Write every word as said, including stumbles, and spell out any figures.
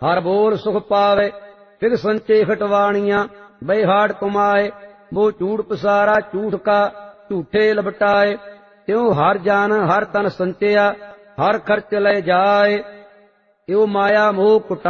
हर बोल सुख पावे, फिर संचे खटवाणियां, बेहाड़ कमाए। वो झूठ पसारा झूठ का झूठे लपटाए, त्यों हर जान हर तन संचया, हर खर्च ले जाए। यो माया मोह कुटा